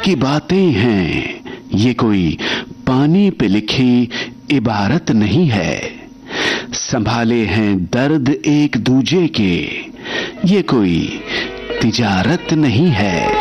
की बातें हैं, ये कोई पानी पे लिखी इबारत नहीं है। संभाले हैं दर्द एक दूजे के, ये कोई तिजारत नहीं है।